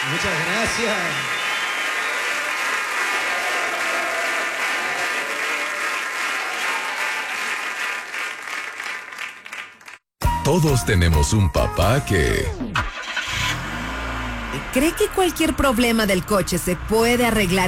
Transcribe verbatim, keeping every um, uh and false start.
Muchas gracias. Todos tenemos un papá que... ¿Cree que cualquier problema del coche se puede arreglar